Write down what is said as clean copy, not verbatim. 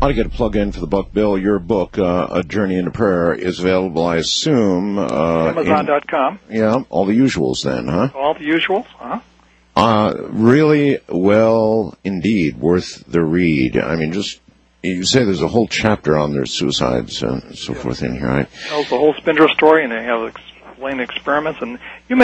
ought to get a plug in for the buck, Bill. Your book, A Journey into Prayer, is available, I assume. Amazon.com. Yeah, all the usuals then, huh? All the usuals, Really well, indeed, worth the read. I mean, just, you say there's a whole chapter on their suicides and so forth in here, right? Tells the whole Spindrift story, and they have explained experiments. And you